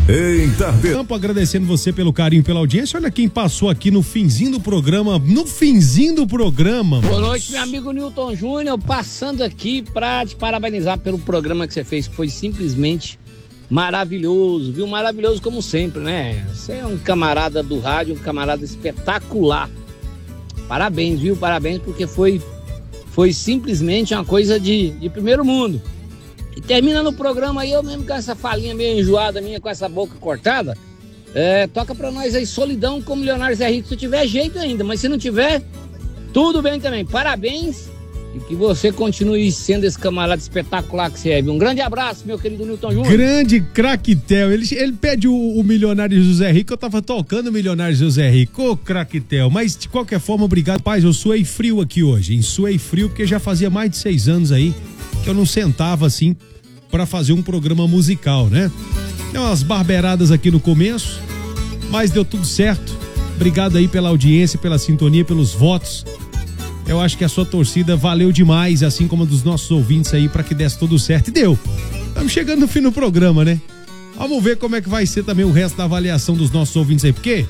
Campo, agradecendo você pelo carinho, pela audiência. Olha quem passou aqui no finzinho do programa. Boa noite, meu amigo Newton Júnior, passando aqui pra te parabenizar pelo programa que você fez, que foi simplesmente maravilhoso, viu? Maravilhoso como sempre, né? Você é um camarada do rádio, um camarada espetacular. Parabéns, viu? Parabéns, porque foi simplesmente uma coisa de primeiro mundo. E terminando o programa aí, eu mesmo com essa falinha meio enjoada minha, com essa boca cortada, toca pra nós aí Solidão com Milionários é Rico, se tiver jeito ainda, mas se não tiver, tudo bem também. Parabéns e que você continue sendo esse camarada espetacular que você é. Um grande abraço, meu querido Newton Júnior. Grande craquetel. Ele pede o Milionário José Rico, eu tava tocando o Milionário José Rico. Ô, craquetel. Mas de qualquer forma, obrigado. Paz, eu suei frio aqui hoje, suei frio porque já fazia mais de 6 anos aí que eu não sentava assim pra fazer um programa musical, né? Tem umas barbeiradas aqui no começo, mas deu tudo certo. Obrigado aí pela audiência, pela sintonia, pelos votos. Eu acho que a sua torcida valeu demais, assim como a dos nossos ouvintes aí, pra que desse tudo certo. E deu. Estamos chegando no fim do programa, né? Vamos ver como é que vai ser também o resto da avaliação dos nossos ouvintes aí, porque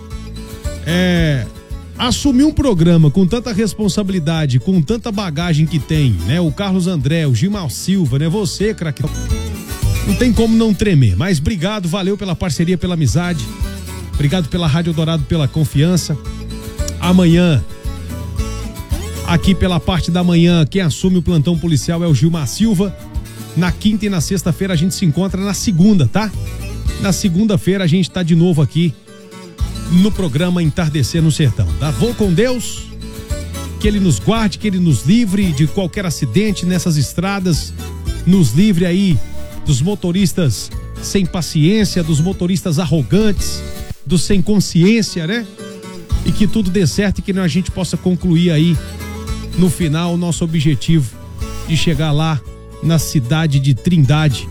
assumir um programa com tanta responsabilidade, com tanta bagagem que tem, né? O Carlos André, o Gilmar Silva, né? Você, craque. Não tem como não tremer, mas obrigado, valeu pela parceria, pela amizade. Obrigado pela Rádio Dourado, pela confiança. Amanhã, aqui pela parte da manhã, quem assume o plantão policial é o Gilmar Silva. Na quinta e na sexta-feira a gente se encontra na segunda, tá? Na segunda-feira a gente tá de novo aqui no programa Entardecer no Sertão, tá? Vou com Deus, que Ele nos guarde, que Ele nos livre de qualquer acidente nessas estradas, nos livre aí dos motoristas sem paciência, dos motoristas arrogantes, dos sem consciência, né? E que tudo dê certo e que a gente possa concluir aí no final o nosso objetivo de chegar lá na cidade de Trindade,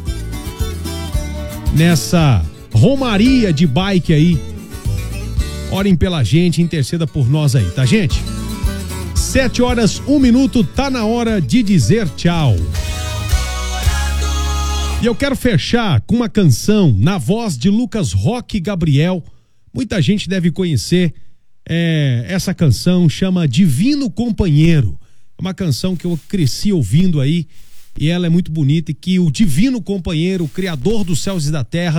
nessa romaria de bike aí. Orem pela gente, interceda por nós aí, tá, gente? 7h01, tá na hora de dizer tchau. E eu quero fechar com uma canção na voz de Lucas Roque Gabriel. Muita gente deve conhecer essa canção, chama Divino Companheiro. É uma canção que eu cresci ouvindo aí e ela é muito bonita, e que o Divino Companheiro, o Criador dos céus e da terra,